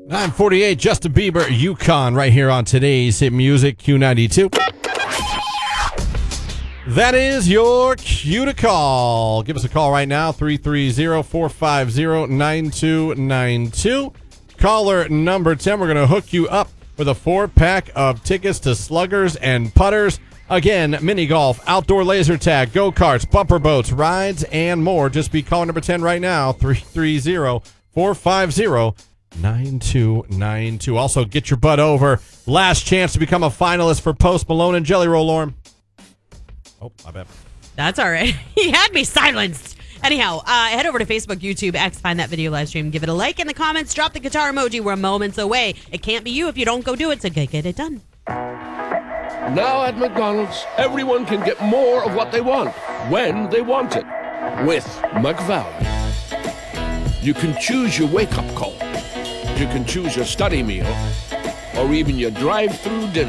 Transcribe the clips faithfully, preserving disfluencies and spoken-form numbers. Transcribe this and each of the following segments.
nine forty-eight, Justin Bieber, Yukon, right here on today's Hit Music, Q ninety-two. That is your cue to call. Give us a call right now, three three zero, four five zero, nine two nine two. Caller number ten, we're going to hook you up with a four-pack of tickets to Sluggers and Putters. Again, mini golf, outdoor laser tag, go-karts, bumper boats, rides, and more. Just be caller number ten right now, three three zero, four five zero, nine two nine two. Also, get your butt over. Last chance to become a finalist for Post Malone and Jelly Roll, Lauren. Oh, my bad. That's all right. He had me silenced. Anyhow, uh, head over to Facebook, YouTube, X, find that video live stream. Give it a like in the comments. Drop the guitar emoji. We're moments away. It can't be you if you don't go do it, so get it done. Now at McDonald's, everyone can get more of what they want, when they want it, with McValue. You can choose your wake-up call. You can choose your study meal, or even your drive-through dinner.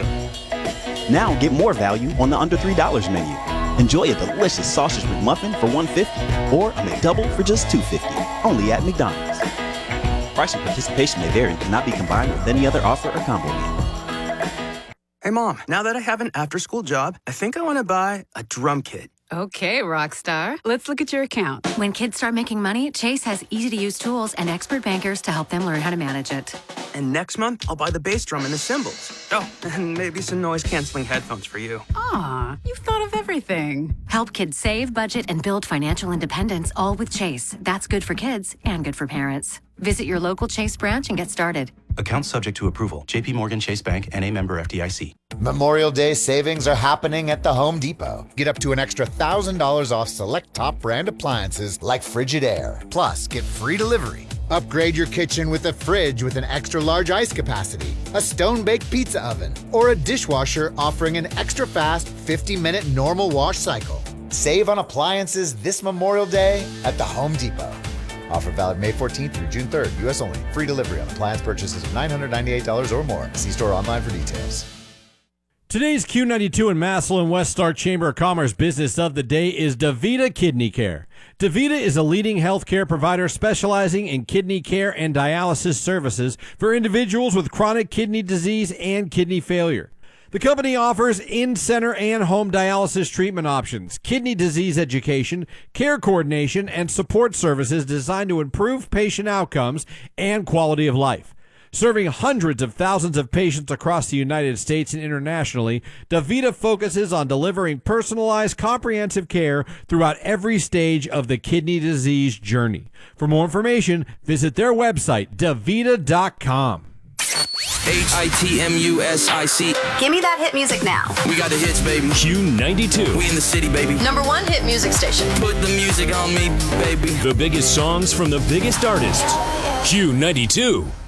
Now get more value on the under three dollars menu. Enjoy a delicious sausage McMuffin for one dollar fifty or a McDouble for just two dollars fifty. Only at McDonald's. Price and participation may vary and cannot be combined with any other offer or combo meal. Hey, Mom, now that I have an after-school job, I think I want to buy a drum kit. Okay, Rockstar. Let's look at your account. When kids start making money, Chase has easy-to-use tools and expert bankers to help them learn how to manage it. And next month, I'll buy the bass drum and the cymbals. Oh, and maybe some noise-canceling headphones for you. Aw, you've thought of everything. Help kids save, budget, and build financial independence, all with Chase. That's good for kids and good for parents. Visit your local Chase branch and get started. Account subject to approval. J P Morgan Chase Bank, N A member F D I C. Memorial Day savings are happening at the Home Depot. Get up to an extra one thousand dollars off select top brand appliances like Frigidaire. Plus, get free delivery. Upgrade your kitchen with a fridge with an extra large ice capacity, a stone-baked pizza oven, or a dishwasher offering an extra fast fifty minute normal wash cycle. Save on appliances this Memorial Day at the Home Depot. Offer valid May fourteenth through June third, U S only. Free delivery on appliance purchases of nine hundred ninety-eight dollars or more. See store online for details. Today's Q ninety-two and Massillon West Star Chamber of Commerce business of the day is DaVita Kidney Care. DaVita is a leading healthcare provider specializing in kidney care and dialysis services for individuals with chronic kidney disease and kidney failure. The company offers in-center and home dialysis treatment options, kidney disease education, care coordination, and support services designed to improve patient outcomes and quality of life. Serving hundreds of thousands of patients across the United States and internationally, DaVita focuses on delivering personalized, comprehensive care throughout every stage of the kidney disease journey. For more information, visit their website, davita dot com. H I T M U S I C. Give me that hit music now. We got the hits, baby. Q ninety-two. We in the city, baby. Number one hit music station. Put the music on me, baby. The biggest songs from the biggest artists. Q ninety-two.